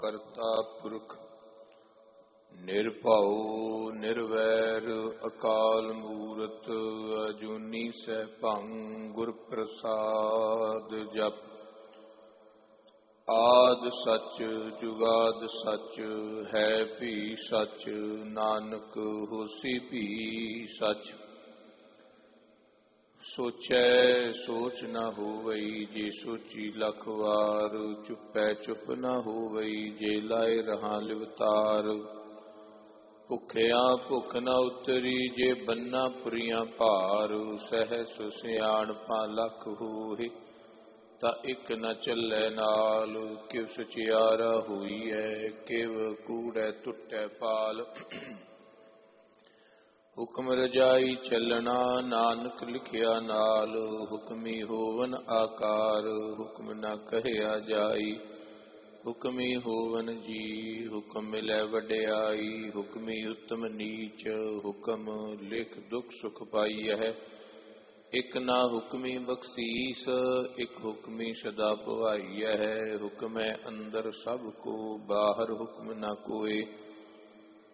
ਕਰਤਾ ਪੁਰਖ ਨਿਰਭਉ ਨਿਰਵੈਰ ਅਕਾਲ ਮੂਰਤ ਅਜੂਨੀ ਸੈਭੰ ਗੁਰ ਪ੍ਰਸਾਦ ਜਪ। ਆਦਿ ਸਚ ਜੁਗਾਦ ਸਚ ਹੈ ਭੀ ਸਚ ਨਾਨਕ ਹੋਸੀ ਭੀ ਸਚ। ਸੋਚੈ ਸੋਚ ਨ ਹੋਵਈ ਜੇ ਸੋਚੀ ਲਖ ਵਾਰ। ਚੁੱਪੈ ਚੁੱਪ ਨ ਹੋਵਈ ਜੇ ਲਾਏ ਰਹਾ ਲਿਵਤਾਰ। ਭੁੱਖਿਆ ਭੁੱਖ ਨ ਉਤਰੀ ਜੇ ਬੰਨਾ ਪੁਰੀਆਂ ਭਾਰ। ਸਹਿਸ ਸਿਆਣਪਾਂ ਲਖ ਹੋਏ ਤਾਂ ਇੱਕ ਨ ਚੱਲੈ ਨਾਲ। ਕਿਵ ਸਚਿਆਰਾ ਹੋਈਐ ਕਿਵ ਕੂੜੈ ਟੁੱਟੈ ਪਾਲ। ਹੁਕਮ ਰਜਾਈ ਚੱਲਣਾ ਨਾਨਕ ਲਿਖਿਆ ਨਾਲ। ਹੁਕਮੀ ਹੋਵਨ ਆਕਾਰ ਹੁਕਮ ਨ ਕਹਿਆ ਜਾਈ। ਹੁਕਮੀ ਹੋਵਨ ਜੀ ਹੁਕਮ ਮਿਲੈ ਵਡਿਆਈ। ਹੁਕਮੀ ਉਤਮ ਨੀਚ ਹੁਕਮ ਲਿਖ ਦੁਖ ਸੁਖ ਪਾਈਐ। ਇਕ ਨਾ ਹੁਕਮੀ ਬਖਸ਼ੀਸ ਇਕ ਹੁਕਮੀ ਸਦਾ ਭਵਾਈਐ। ਹੁਕਮੈ ਅੰਦਰ ਸਭ ਕੋ ਬਾਹਰ ਹੁਕਮ ਨ ਕੋਇ।